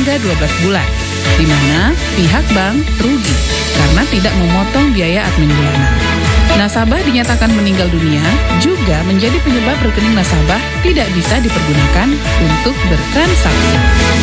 hingga 12 bulan, di mana pihak bank rugi karena tidak memotong biaya admin bulanan. Nasabah dinyatakan meninggal dunia juga menjadi penyebab rekening nasabah tidak bisa dipergunakan untuk bertransaksi.